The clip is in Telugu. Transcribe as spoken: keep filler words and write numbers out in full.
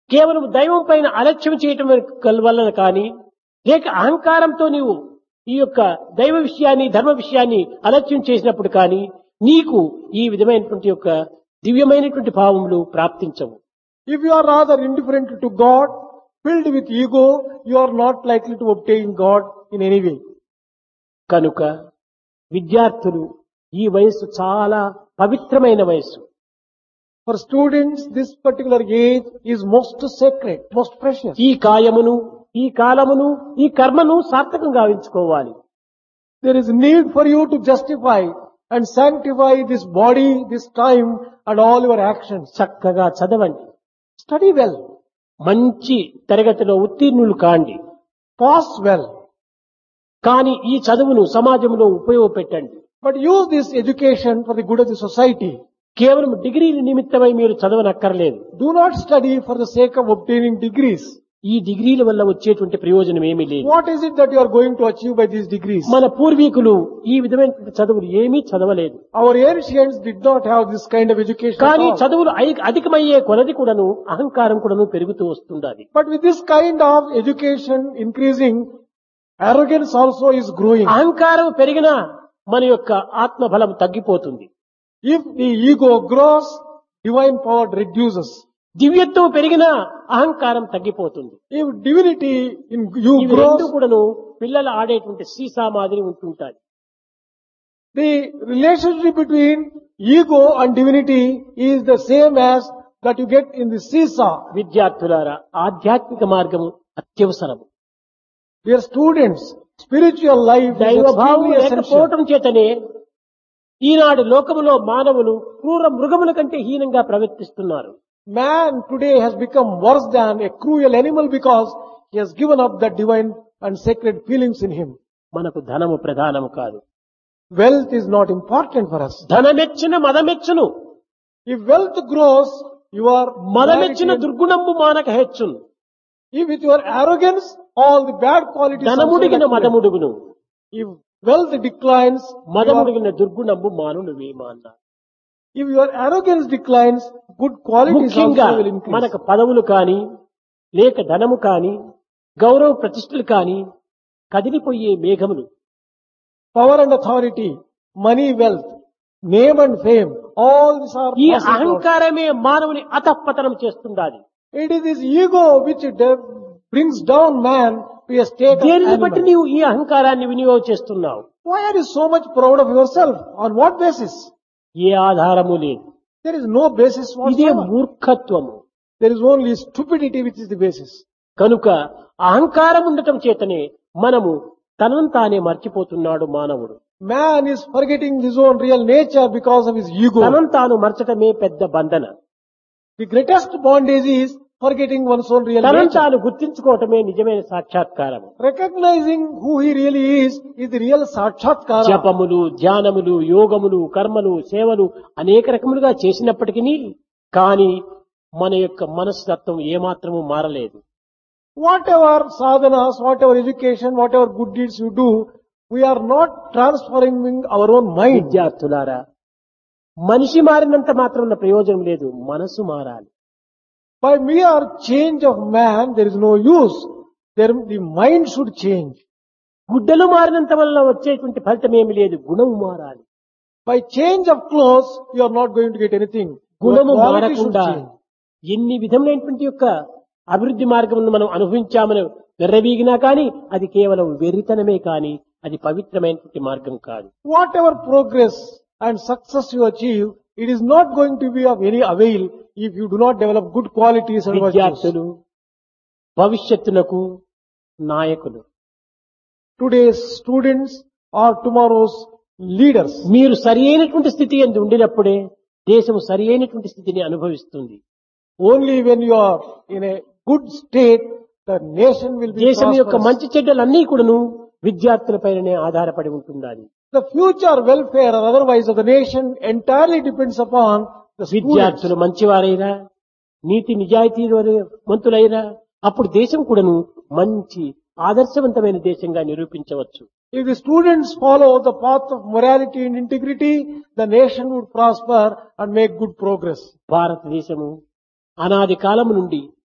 కేవలం దైవం పైన అలక్ష్యం చేయటం వలన కానీ లేక అహంకారంతో నీవు ఈ యొక్క దైవ విషయాన్ని ధర్మ విషయాన్ని అలక్ష్యం చేసినప్పుడు కానీ నీకు ఈ విధమైనటువంటి యొక్క దివ్యమైనటువంటి భావములు ప్రాప్తించవు. If you are rather indifferent to God, filled with ego, you are not likely to obtain God in any way. కనుక విద్యార్థులు ఈ వయస్సు చాలా పవిత్రమైన వయస్సు. For students, this particular age is most sacred, most precious. ఈ కాయమును ఈ కాలమును ఈ కర్మను సార్థకంగా గావించుకోవాలి. There is need for you to justify and sanctify this body, this time and all your actions. చక్కగా చదవండి. Study well. మంచి తరగతిలో ఉత్తీర్ణులు కాండి. Pass well. కానీ ఈ చదువును సమాజంలో ఉపయోగపెట్టండి. But use this education for the good of the society. కేవలం డిగ్రీల నిమిత్తమై మీరు చదవనక్కర్లేదు. Do not study for the sake of obtaining degrees. ఈ డిగ్రీల వల్ల వచ్చేటువంటి ప్రయోజనం ఏమీ లేదు. What is it that you are going to achieve by these degrees? మన పూర్వీకులు ఈ విధమైన చదువులు ఏమీ చదవలేదు. Our ancients did not have this kind of education. కానీ చదువులు అధికమయ్యే కొలది కూడాను అహంకారం కూడాను పెరుగుతూ వస్తుండాలి. But with this kind of education increasing, arrogance also is growing. అహంకారం పెరిగినా మన యొక్క ఆత్మబలం తగ్గిపోతుంది. If the ego grows, divine power reduces. దివ్యత్వం పెరిగినా అహంకారం తగ్గిపోతుంది. If divinity in you ఇవి grows, రెండు కూడాను పిల్లలు ఆడేటువంటి సీసా మాదిరి ఉంటుంటాయి. the relationship between ego and divinity is the same as that you get in the seesaw. విద్యార్థులారా, ఆధ్యాత్మిక మార్గము అత్యవసరము. Dear students, spiritual life is దైవభావం extremely essential. లేకపోవటం చేతనే ఈనాడు లోకములో మానవులు క్రూర మృగముల కంటే హీనంగా ప్రవర్తిస్తున్నారు. Man today has become worse than a cruel animal because he has given up the divine and sacred feelings in him. మనకు ధనము ప్రధానము కాదు. Wealth is not important for us. ధనమెచ్చిన మదమెచ్చును. If wealth grows, your మదమెచ్చిన vanity- దుర్గుణంబు మానక హెచ్చును. if with your arrogance, all the bad qualities also ధనముడిగిన accumulate. మదముడుగును. If wealth declines, your- మదముడిగిన దుర్గుణంబు మానును వేమా అన్నారు. if your arrogance declines, good qualities ముఖ్యంగా also will increase. మనకు పదవులు కాని లేక ధనము కాని గౌరవ ప్రతిష్టలు కాని కదిలిపోయే మేఘములు. Power and authority, money, wealth, name and fame, all these are ఈ passing clouds. అహంకారమే మానవుని అధఃపతనం చేస్తుండాలి. It is this ego which de- brings down man to a state of దేనిని బట్టి animal. నీవు ఈ అహంకారాన్ని వినియోగం చేస్తున్నావు? Why are you so much proud of yourself? On what basis? ఏ ఆధారము లేదు. There is no basis ఇదే whatsoever. మూర్ఖత్వము. There is only stupidity which is the basis. కనుక అహంకారం ఉండటం చేతనే మనము తనను తానే మర్చిపోతున్నాడు మానవుడు. Man is forgetting his own real nature because of his ego. తనను తాను మర్చటమే పెద్ద బంధన. The greatest bondage is forgetting one's own real తనను nature. తాను గుర్తించుకోవటమే నిజమైన సాక్షాత్కారము. Recognizing who he really is is the real sakshatkara. జపములు, ధ్యానములు, యోగములు, కర్మలు, సేవలు అనేక రకములుగా చేసినప్పటికీ కానీ మన యొక్క మనస్తత్వం ఏమాత్రము మారలేదు. Whatever sadhanas, whatever education, whatever good deeds you do, we are not transforming our own mind. విద్యార్థులారా, మనిషి మారినంత మాత్రం ప్రయోజనం లేదు, మనసు మారాలి. By mere change of man, there is no use. There, the mind should change. గుడ్డలు మారినంత వల్ల వచ్చేటువంటి ఫలితం ఏమి లేదు, గుణము మారాలి. By change of clothes, you are not going to get anything. Your గుణము quality should మారకుండా change. ఎన్ని విధములైనటువంటి యొక్క అభివృద్ధి మార్గమును మనం అనుభవించామని వెర్రవీగినా కానీ అది కేవలం వెర్రితనమే కానీ అది పవిత్రమైనటువంటి మార్గం కాదు. Whatever progress and success you achieve, it is not going to be of any avail if you do not develop good qualities and virtues. విద్యార్థులు భవిష్యత్తునకు నాయకులు. Today's students are tomorrow's leaders. మీరు సరి అయినటువంటి స్థితి ఎందు ఉండినప్పుడే దేశం సరి అయినటువంటి స్థితిని అనుభవిస్తుంది. Only when you are in a good state, the nation will be దేశం యొక్క prosperous. మంచి చెడ్డలన్నీ కూడాను విద్యార్థులపైనే ఆధారపడి ఉంటున్నది. The future welfare or otherwise of the nation entirely depends upon the students. విద్యార్థులు మంచివారైరా, నీతి నిజాయితీ మంతులైరా, అప్పుడు దేశం కూడాను మంచి ఆదర్శవంతమైన దేశంగా నిరూపించవచ్చు. If the students follow the path of morality and integrity, the nation would prosper and make good progress. భారతదేశము అనాది కాలము నుండి